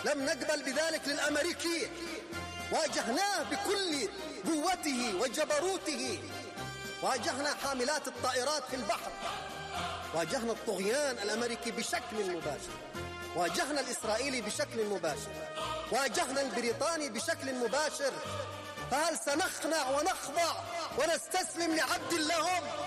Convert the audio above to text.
لم نقبل بذلك للأمريكي، واجهناه بكل قوته وجبروته، واجهنا حاملات الطائرات في البحر، واجهنا الطغيان الأمريكي بشكل مباشر، واجهنا الإسرائيلي بشكل مباشر، واجهنا البريطاني بشكل مباشر. فهل سنخنع ونخضع ونستسلم لعبد لهم؟